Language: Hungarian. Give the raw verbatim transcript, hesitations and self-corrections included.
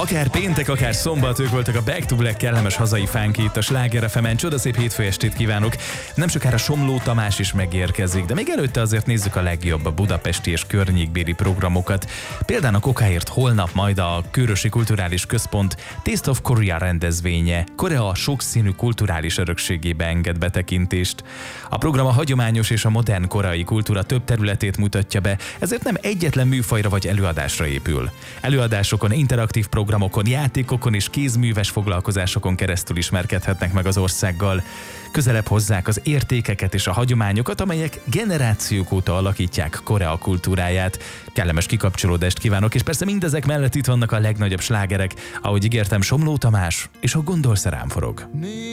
Akár péntek, akár szombat, ők voltak a Back to Black, kellemes hazai fánk itt a Sláger ef emen. Csodaszép hétfő estét kívánok. Nem sokára Somló Tamás is megérkezik, de még előtte azért nézzük a legjobb a budapesti és környékbéli programokat. Például a Kokáért holnap majd a Kőrösi Kulturális Központ Taste of Korea rendezvénye. Korea sokszínű kulturális örökségébe enged betekintést. A program a hagyományos és a modern koreai kultúra több területét mutatja be, ezért nem egyetlen műfajra vagy előadásra épül. Előadásokon, interaktív programokon, játékokon és kézműves foglalkozásokon keresztül ismerkedhetnek meg az országgal. Közelebb hozzák az értékeket és a hagyományokat, amelyek generációk óta alakítják Korea kultúráját. Kellemes kikapcsolódást kívánok, és persze mindezek mellett itt vannak a legnagyobb slágerek, ahogy ígértem, Somló Tamás és a Gondolsz rám forog.